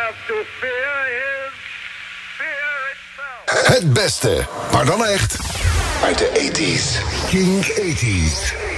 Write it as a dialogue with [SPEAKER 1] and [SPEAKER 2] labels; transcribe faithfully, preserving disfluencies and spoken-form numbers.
[SPEAKER 1] have to fear is fear itself.
[SPEAKER 2] Het beste, maar dan echt, uit de tachtiger. King tachtig.